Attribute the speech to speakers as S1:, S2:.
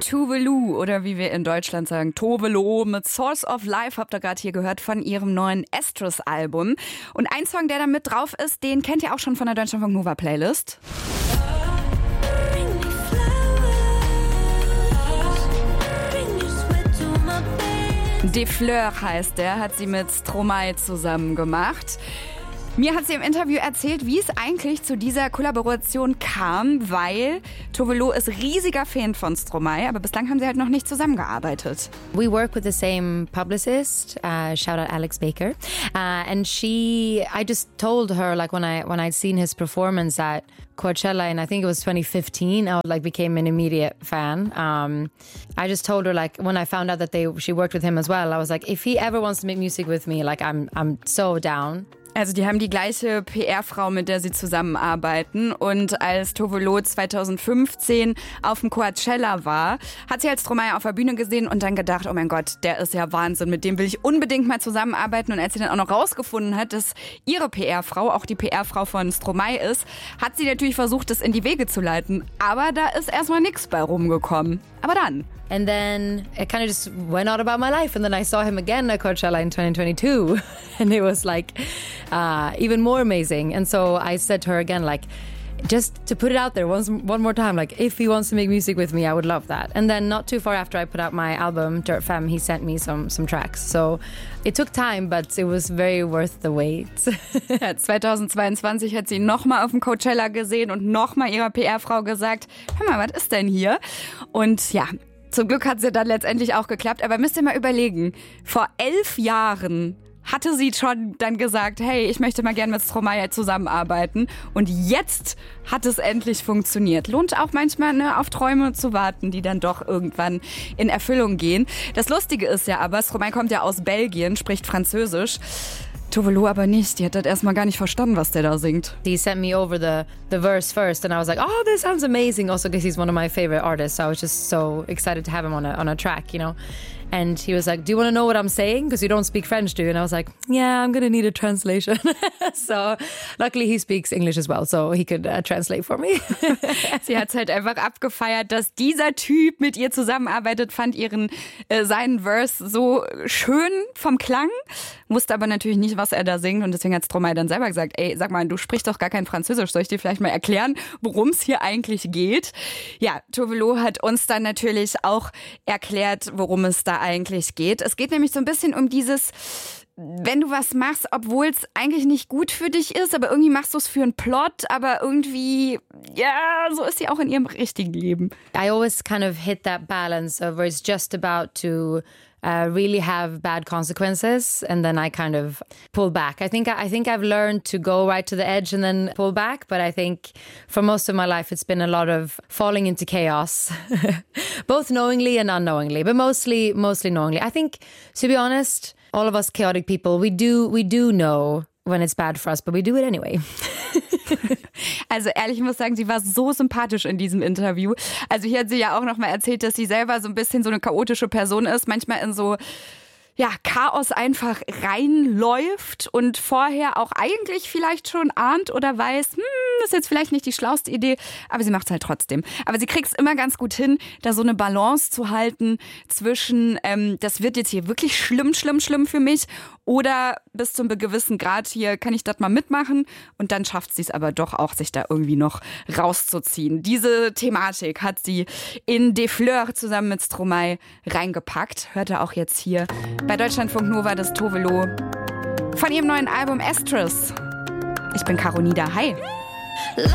S1: Tove Lo oder wie wir in Deutschland sagen, Tove Lo mit Source of Life habt ihr gerade hier gehört von ihrem neuen Estrus-Album. Und ein Song, der da mit drauf ist, den kennt ihr auch schon von der Deutschlandfunk Nova Playlist. Des Fleurs heißt der, hat sie mit Stromae zusammen gemacht. Mir hat sie im Interview erzählt, wie es eigentlich zu dieser Kollaboration kam, weil Tove Lo ist riesiger Fan von Stromae, aber bislang haben sie halt noch nicht zusammengearbeitet.
S2: We work with the same publicist, shout out Alex Baker, and I just told her like when I'd seen his performance at Coachella, and I think it was 2015, I became an immediate fan. I just told her like when I found out that she worked with him as well, I was like, if he ever wants to make music with me, like I'm so down.
S1: Also die haben die gleiche PR-Frau, mit der sie zusammenarbeiten. Und als Tove Lo 2015 auf dem Coachella war, hat sie als Stromae auf der Bühne gesehen und dann gedacht, oh mein Gott, der ist ja Wahnsinn, mit dem will ich unbedingt mal zusammenarbeiten. Und als sie dann auch noch rausgefunden hat, dass ihre PR-Frau auch die PR-Frau von Stromae ist, hat sie natürlich versucht, das in die Wege zu leiten. Aber da ist erstmal nichts bei rumgekommen. Aber dann...
S2: And then it kind of just went on about my life. And then I saw him again at Coachella in 2022. And it was like even more amazing. And so I said to her again, like, just to put it out there one more time, like, if he wants to make music with me, I would love that. And then not too far after I put out my album, Dirt Femme, he sent me some tracks. So it took time, but it was very worth the wait.
S1: Ja, 2022 hat sie nochmal auf dem Coachella gesehen und nochmal ihrer PR-Frau gesagt, hör mal, was ist denn hier? Und ja, zum Glück hat es ja dann letztendlich auch geklappt. Aber müsst ihr mal überlegen, vor 11 Jahren hatte sie schon dann gesagt, hey, ich möchte mal gerne mit Stromae zusammenarbeiten. Und jetzt hat es endlich funktioniert. Lohnt auch manchmal auf Träume zu warten, die dann doch irgendwann in Erfüllung gehen. Das Lustige ist ja aber, Stromae kommt ja aus Belgien, spricht Französisch. Tove Lo aber nicht. Die hat das erstmal gar nicht verstanden, was der da singt.
S2: He sent me over the verse first and I was like, oh, this sounds amazing. Also because he's one of my favorite artists. So I was just so excited to have him on a track, you know. And he was like, do you want to know what I'm saying? Because you don't speak French, do you? And I was like, yeah, I'm going to need a translation. So luckily he speaks English as well, so he could translate for me.
S1: Sie hat es halt einfach abgefeiert, dass dieser Typ mit ihr zusammenarbeitet, fand seinen Verse so schön vom Klang, wusste aber natürlich nicht, was er da singt. Und deswegen hat Stromae dann selber gesagt, ey, sag mal, du sprichst doch gar kein Französisch. Soll ich dir vielleicht mal erklären, worum es hier eigentlich geht? Ja, Tove Lo hat uns dann natürlich auch erklärt, worum es da eigentlich geht. Es geht nämlich so ein bisschen um dieses, wenn du was machst, obwohl es eigentlich nicht gut für dich ist, aber irgendwie machst du es für einen Plot, aber irgendwie, ja, so ist sie auch in ihrem richtigen Leben.
S2: I always kind of hit that balance of where it's just about to really have bad consequences, and then I kind of pull back. I think I've learned to go right to the edge and then pull back, but I think for most of my life it's been a lot of falling into chaos, both knowingly and unknowingly, but mostly knowingly. I think, to be honest, all of us chaotic people, we do know when it's bad for us, but we do it anyway.
S1: Also ehrlich, ich muss sagen, sie war so sympathisch in diesem Interview. Also hier hat sie ja auch noch mal erzählt, dass sie selber so ein bisschen so eine chaotische Person ist, manchmal in so Chaos einfach reinläuft und vorher auch eigentlich vielleicht schon ahnt oder weiß, das ist jetzt vielleicht nicht die schlauste Idee, aber sie macht es halt trotzdem. Aber sie kriegt es immer ganz gut hin, da so eine Balance zu halten zwischen, das wird jetzt hier wirklich schlimm für mich oder bis zu einem gewissen Grad hier kann ich das mal mitmachen und dann schafft sie es aber doch auch, sich da irgendwie noch rauszuziehen. Diese Thematik hat sie in Des Fleurs zusammen mit Stromae reingepackt. Hört ihr auch jetzt hier bei Deutschlandfunk Nova, das Tove Lo von ihrem neuen Album Estrus. Ich bin Caro Nieder. Hi.